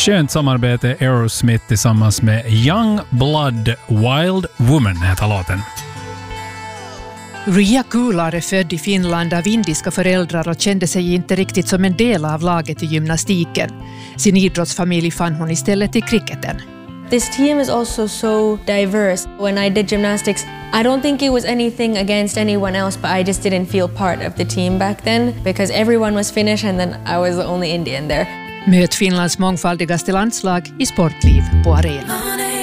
skönt samarbete. Aerosmith tillsammans med Young Blood Wild Woman heter låten. Ria Kular är född i Finland av indiska föräldrar och kände sig inte riktigt som en del av laget i gymnastiken. Sin idrottsfamilj fann hon istället i cricketen. This team is also so diverse. When I did gymnastics, I don't think it was anything against anyone else, but I just didn't feel part of the team back then because everyone was Finnish and then I was the only Indian there. Möt Finlands mångfaldigaste landslag i Sportliv på Arena.